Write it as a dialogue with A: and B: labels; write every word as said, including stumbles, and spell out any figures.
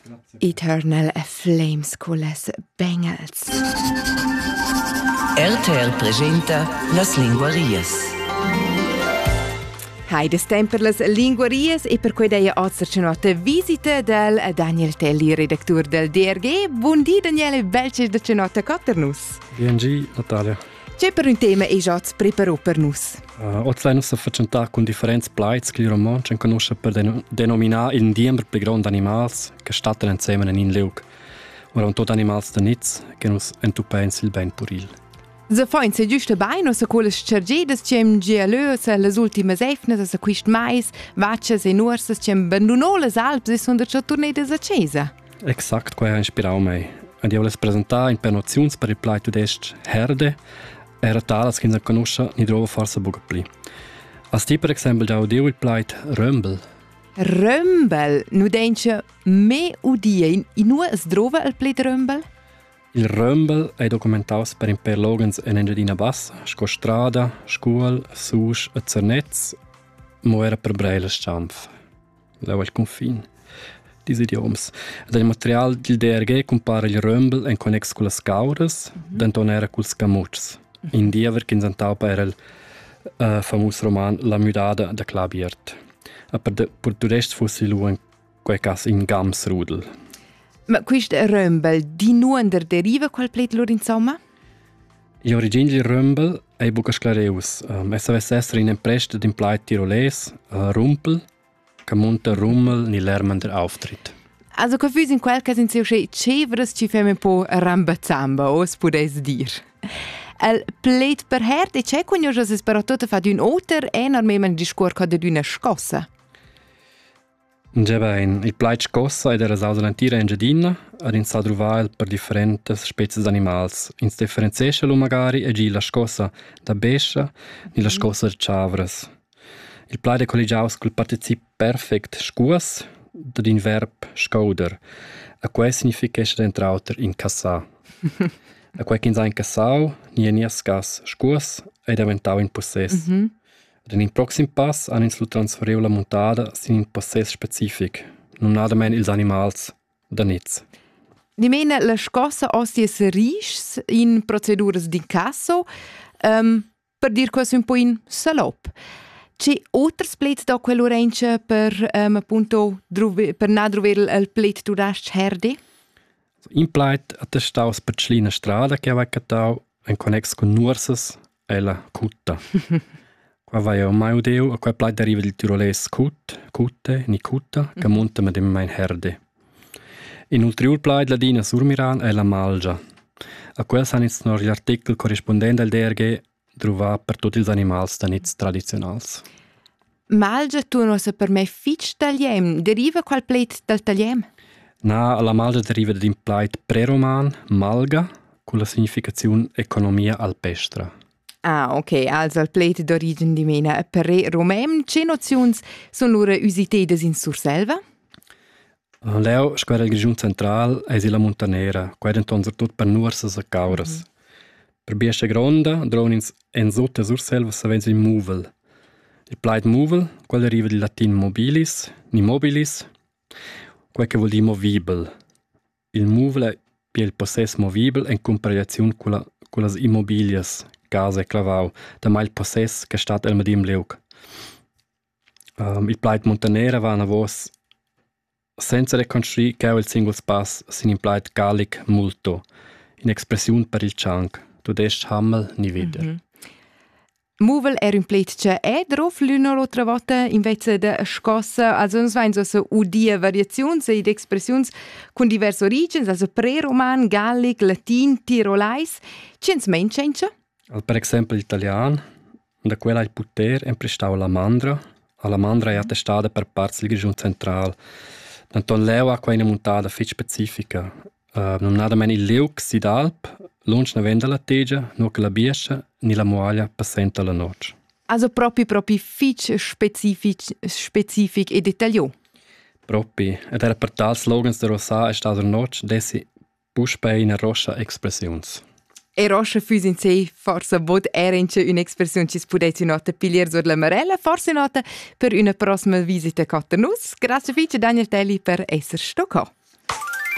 A: Eternal Flames con les Bengals.
B: R T L presenta las linguarias.
A: Hai des temper las linguarias e per cui deia oggi c'è una visita del Daniel Telli, redattore del D R G. Buondì Daniele, belce da c'è nota Cotternus.
C: Buondì Natalia.
A: C'è per un tema e già preparo per nus.
C: Uh, oggi noi si facciamo con differenti plaits che il roman ci conosce per den- denominare il diember più grande animali che stanno insieme in leuk. Ora un tot animali da nizz che nos entupens il ben puril.
A: Se fain se giusto bene, se quelle scergedes c'em gialöse les ultimes efnes, se quist mais, vacces e nuorses c'em abandonò les Alps e sono già tornedes a Cesa.
C: Exakt, qua ha inspirau mei. Und io voles presentare in per nozions per il plait tudest herde, era talas che non conosce ni drovo forse buga pli. Als ti per esempio già udio il plait römbel.
A: Römbel? Nu denke me udia, in, in nu es drova il plait römbel?
C: Il römbel è documentaus per imper logens en Engiadina Bassa, sco strada, scuol, sus e zernetz, mo era per breile schampf. Leu il confin. Dis idioms. Del material del D R G compara il römbel en connex con las cauras, mm-hmm. denton era culs camuts. Mm-hmm. In dia ver kinzantau per il uh, famus roman La Mudada de Clabiert. A per de per du rest fossi lu en quei cas in Gamsrudel.
A: Ma questo römbel, di nuander deriva qual pleit lor insomma?
C: In origine il römbel è buca sclareus. Um, es avesse essere in empresta din pleit tiroles, uh, rumpel, che monta rummel ni lerman der Auftritt.
A: Also che fus in quel caso in seu che cevres ci femme un po' rambazamba, os pudes dir. El pleit per herd e c'è quando jo se spero tutto fa d'un oter enormemente discorco de d'una scossa.
C: Già ben, il plait scossa è della sausa l'antira Engiadina, ad in sa truvail per differenti specie d'animals. In differenziesce lo magari e gi la scossa da bescia ni la scossa de chavras. Il plait è collegiaus col particip perfect scuas dad in verb scouder. A quai significa esce d'entrauter in cassa. A quai che in sa in cassau, ni en iascas scuas ed eventau in possess.
A: Mm-hmm.
C: Ed in proxim pass han ins lu transferiu la montada sin in possess specific, non nadamen ils animals da nizz.
A: Di mena la scossa osties rischs in proceduras d'incasso, um, per dir quasi un po' in salop. C'è oters plets da quell'orenche per um, appunto druve, per nadruver il plet tu dash herde?
C: In pleit attestaus per schlina strada che aveva catau en connex con nuorsas e la cutta. Qua vai a mai udeu, a quel pleit deriva del tiroles cut, cutte, ni cutta, che monta med in mein herde. In ulterior pleit la dina surmiran e la malgia. A quel san its nor l'artikel corrispondente al D R G trova per tutti els animals da nits tradizionals.
A: Malgia tu no se per me fitch taliem, deriva qual pleit dal taliem?
C: Na, la malgia deriva din pleit preroman, malga, con la significazione economia alpestra.
A: Ah, ok, also il pleit d'origine di mena per romem, ce nozions son lura usitedes in Surselva?
C: Uh, Leo, square il grigiun central, è la montanera, qua denton tot per nuorsas e cauras. Mm-hmm. Per biesce gronda, dronins en sotto Surselva savens il movel. Il pleit movel, quel deriva del latin mobilis, ni mobilis, quel che vuol dire movibel. Il movel è il possess movibel in comparazione con, la, con las immobilias, casa e clavau, da mai il possess che stat el medim leuk. Um, il pleit montanera va a vos senza reconstruire che il single pass sin in pleit gallic multo, in expressione per il chunk. Tu dest hammel ni wieder. Mm-hmm.
A: Movel er un pleit che è drof l'una o l'altra volta invece de scossa, also uns vain so udia variazions ed expressions con diverse origins, also pre-roman, gallic, latin, tirolais. C'ens mein cencha?
C: Per esempio l'italiano, da quella il poter è prestau la mandra, la mandra è attestata per parte del grigiun central. Danton leu ha quella montada fit specifica. Uh, non nada men il leuk si d'alp, lunch na venda la tegia, no che la biescia, ni la muaglia passenta la noce.
A: Also proprio proprio fit specific, specific e dettaglio.
C: Proprio. Ed era per tal slogans de Rosa è stato noce, dessi puspei in rossa expressions.
A: E rocha fus in sé forse bod erince un'expressione ci spodeti nota piglier sur la marella, forse nota per una prossima visita a Cotternus. Grazie fice Daniel Telli per esser stocco.